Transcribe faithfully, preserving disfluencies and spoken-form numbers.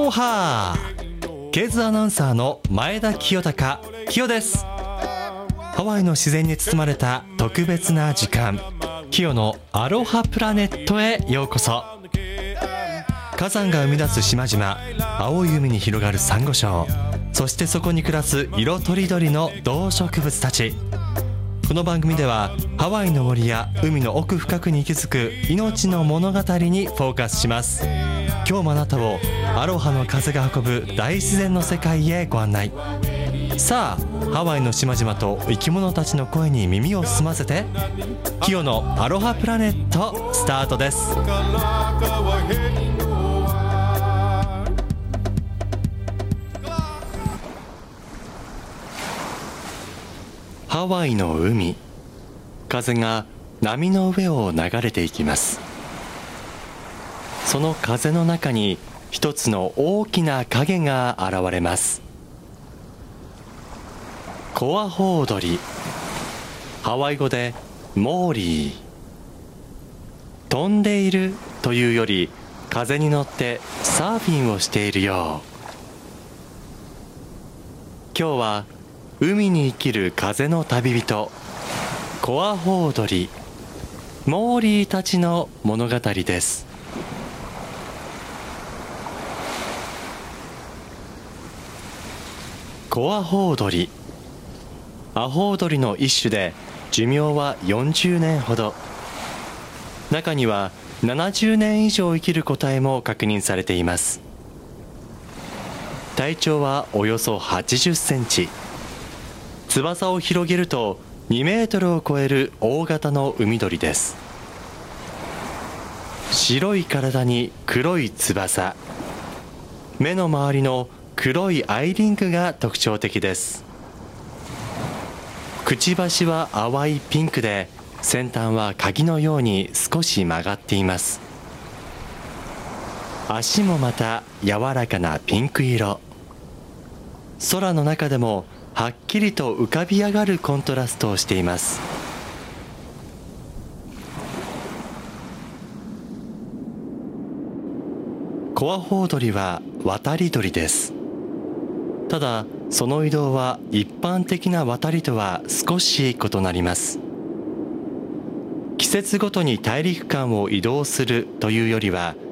ロハケーズアナウンサーの前田清隆清です。ハワイの自然に包まれた特別な時間、清のアロハプラネットへようこそ。火山が生み出す島々、青い海に広がるサンゴ礁、そしてそこに暮らす色とりどりの動植物たち。この番組ではハワイの森や海の奥深くに息づく命の物語にフォーカスします。今日もあなたをアロハの風が運ぶ大自然の世界へご案内。さあ、ハワイの島々と生き物たちの声に耳を澄ませて、キヨのアロハプラネットスタートです。ハワイの海、風が波の上を流れていきます。その風の中に一つの大きな影が現れます。コアホウドリ、ハワイ語でモーリー。飛んでいるというより、風に乗ってサーフィンをしているよう。今日は海に生きる風の旅人、コアホウドリ、モーリーたちの物語です。コアホウドリ、アホウドリの一種で寿命はよんじゅうねんほど。中にはななじゅうねん以上生きる個体も確認されています。体長はおよそはちじゅっセンチ。翼を広げるとにメートルを超える大型の海鳥です。白い体に黒い翼、目の周りの黒いアイリングが特徴的です。くちばしは淡いピンクで、先端は鍵のように少し曲がっています。足もまた柔らかなピンク色。空の中でもはっきりと浮かび上がるコントラストをしています。コアホウドリは渡り鳥です。ただ、その移動は一般的な渡りとは少し異なります。季節ごとに大陸間を移動するというよりは、